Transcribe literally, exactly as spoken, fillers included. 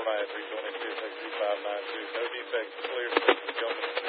nine three twenty-six, X three five nine two. No defects, clear, systems going.